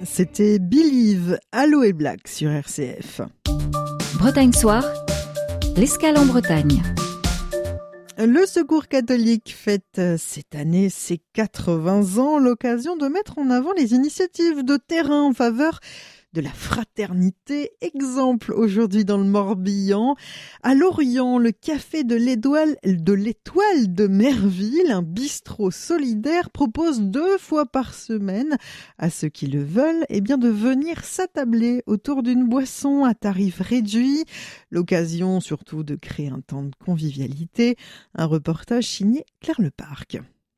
C'était Believe, Aloe Black sur RCF. Bretagne Soir, l'escale en Bretagne. Le Secours catholique fête cette année ses 80 ans, l'occasion de mettre en avant les initiatives de terrain en faveur de la fraternité. Exemple aujourd'hui dans le Morbihan. À Lorient, le café de l'Étoile de Merville, un bistrot solidaire, propose 2 fois par semaine à ceux qui le veulent de venir s'attabler autour d'une boisson à tarif réduit. L'occasion surtout de créer un temps de convivialité. Un reportage signé Claire Leparc.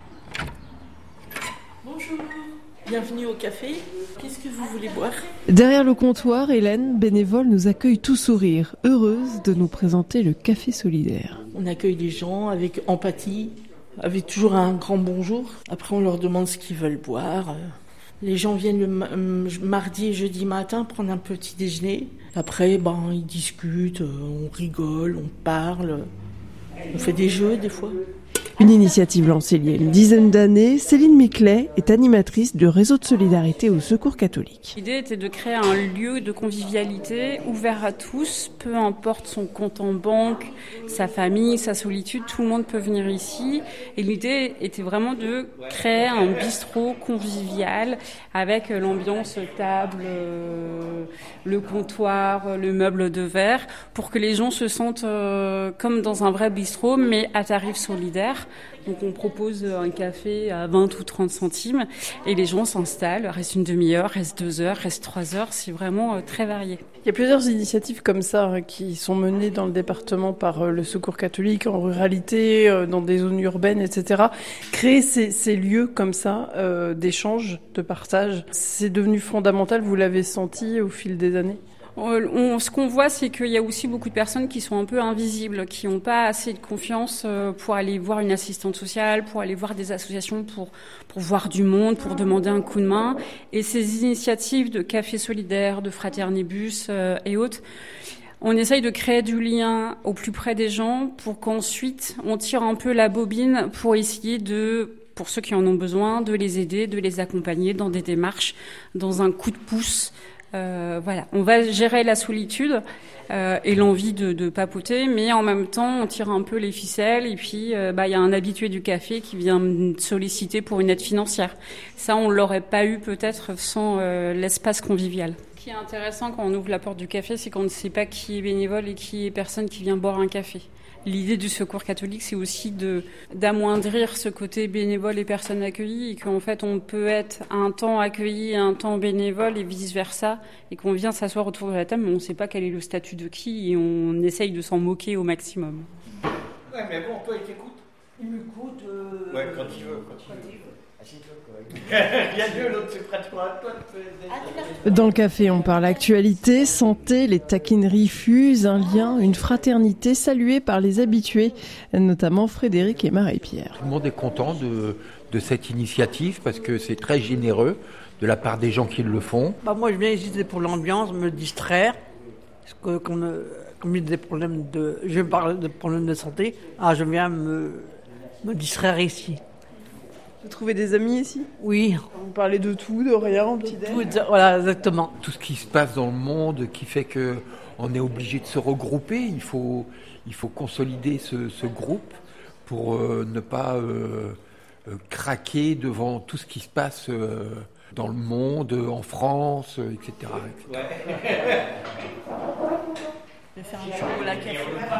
Bonjour, bienvenue au café. Qu'est-ce que vous voulez boire ? Derrière le comptoir, Hélène, bénévole, nous accueille tout sourire, heureuse de nous présenter le café solidaire. On accueille les gens avec empathie, avec toujours un grand bonjour. Après, on leur demande ce qu'ils veulent boire. Les gens viennent le mardi et jeudi matin prendre un petit déjeuner. Après, ils discutent, on rigole, on parle. On fait des jeux des fois. Une initiative lancée il y a une dizaine d'années, Céline Miclet est animatrice du réseau de solidarité au Secours catholique. L'idée était de créer un lieu de convivialité ouvert à tous, peu importe son compte en banque, sa famille, sa solitude, tout le monde peut venir ici. Et l'idée était vraiment de créer un bistrot convivial avec l'ambiance table, le comptoir, le meuble de verre, pour que les gens se sentent comme dans un vrai bistrot, mais à tarif solidaire. Donc on propose un café à 20 ou 30 centimes et les gens s'installent, restent une demi-heure, restent 2 heures, restent 3 heures, c'est vraiment très varié. Il y a plusieurs initiatives comme ça qui sont menées dans le département par le Secours catholique, en ruralité, dans des zones urbaines, etc. Créer ces lieux comme ça d'échange, de partage, c'est devenu fondamental, vous l'avez senti au fil des années ? Ce qu'on voit, c'est qu'il y a aussi beaucoup de personnes qui sont un peu invisibles, qui n'ont pas assez de confiance pour aller voir une assistante sociale, pour aller voir des associations, pour voir du monde, pour demander un coup de main. Et ces initiatives de café solidaire, de fraternibus et autres, on essaye de créer du lien au plus près des gens pour qu'ensuite on tire un peu la bobine pour essayer pour ceux qui en ont besoin, de les aider, de les accompagner dans des démarches, dans un coup de pouce. On va gérer la solitude et l'envie de papoter, mais en même temps on tire un peu les ficelles et puis y a un habitué du café qui vient me solliciter pour une aide financière. Ça on l'aurait pas eu peut-être sans l'espace convivial. Ce qui est intéressant quand on ouvre la porte du café, c'est qu'on ne sait pas qui est bénévole et qui est personne qui vient boire un café. L'idée du Secours catholique, c'est aussi d'amoindrir ce côté bénévole et personnes accueillies, et qu'en fait, on peut être un temps accueilli et un temps bénévole et vice-versa, et qu'on vient s'asseoir autour de la table, mais on ne sait pas quel est le statut de qui, et on essaye de s'en moquer au maximum. Ouais, mais bon, toi, il t'écoute. Il m'écoute. Ouais, quand il veut. Rien de mieux, l'autre c'est pratiquement à toi. Dans le café, on parle actualité, santé, les taquineries fusent, un lien, une fraternité saluée par les habitués, notamment Frédéric et Marie-Pierre. Tout le monde est content de cette initiative parce que c'est très généreux de la part des gens qui le font. Moi, je viens ici pour l'ambiance, me distraire. Parce que comme il y a des problèmes je parle de problèmes de santé, je viens me distraire ici. Vous trouvez des amis ici ? Oui. Vous parlez de tout, de rien, petit déj. Voilà, exactement. Tout ce qui se passe dans le monde qui fait qu'on est obligé de se regrouper. Il faut consolider ce groupe pour ne pas craquer devant tout ce qui se passe dans le monde, en France, etc. Je vais faire un chocolat café.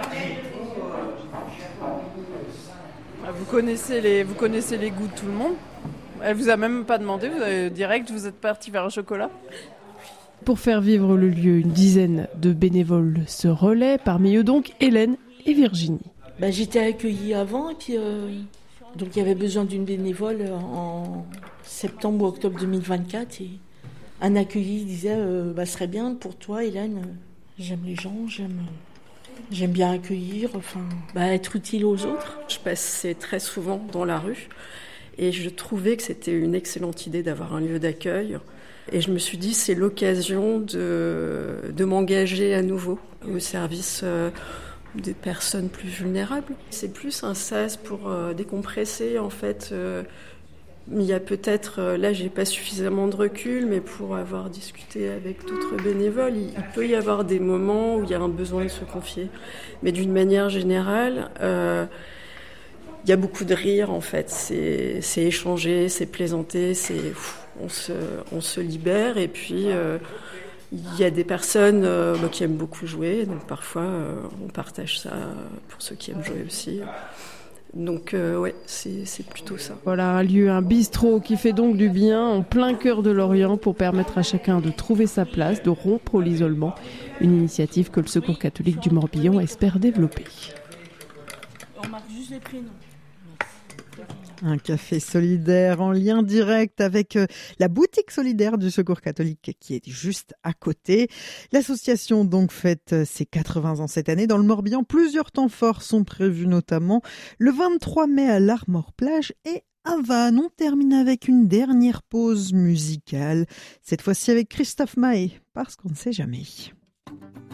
Vous connaissez les goûts de tout le monde. Elle vous a même pas demandé, vous êtes parti vers un chocolat. Pour faire vivre le lieu, une dizaine de bénévoles se relaient, parmi eux donc Hélène et Virginie. J'étais accueillie avant et puis donc il y avait besoin d'une bénévole en septembre ou octobre 2024 et un accueilli disait ce serait bien pour toi Hélène, j'aime les gens, j'aime bien accueillir, être utile aux autres. Je passais très souvent dans la rue et je trouvais que c'était une excellente idée d'avoir un lieu d'accueil. Et je me suis dit, c'est l'occasion de m'engager à nouveau au service des personnes plus vulnérables. C'est plus un sas pour décompresser, en fait, Il y a peut-être, là j'ai pas suffisamment de recul, mais pour avoir discuté avec d'autres bénévoles, il peut y avoir des moments où il y a un besoin de se confier. Mais d'une manière générale, il y a beaucoup de rire en fait. C'est échanger, c'est plaisanter, on se libère. Et puis il y a des personnes qui aiment beaucoup jouer, donc parfois on partage ça pour ceux qui aiment jouer aussi. Donc c'est plutôt ça. Voilà un lieu, un bistrot qui fait donc du bien en plein cœur de Lorient pour permettre à chacun de trouver sa place, de rompre l'isolement. Une initiative que le Secours catholique du Morbihan espère développer. On marque juste les prénoms. Un café solidaire en lien direct avec la boutique solidaire du Secours catholique qui est juste à côté. L'association donc fête ses 80 ans cette année. Dans le Morbihan, plusieurs temps forts sont prévus, notamment le 23 mai à l'Armor-Plage et à Vannes. On termine avec une dernière pause musicale, cette fois-ci avec Christophe Mahé, parce qu'on ne sait jamais.